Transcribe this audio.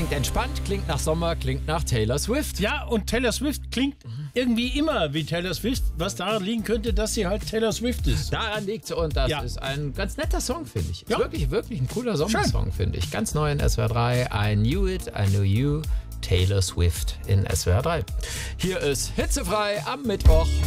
klingt entspannt, klingt nach Sommer, klingt nach Taylor Swift. Ja, und Taylor Swift klingt irgendwie immer wie Taylor Swift, was daran liegen könnte, dass sie halt Taylor Swift ist. Daran liegt und das Ja. ist ein ganz netter Song, finde ich. Ja. Wirklich, wirklich ein cooler Sommersong, finde ich. Ganz neu in SWR 3. I Knew It, I Knew You. Taylor Swift in SWR 3. Hier ist Hitzefrei am Mittwoch.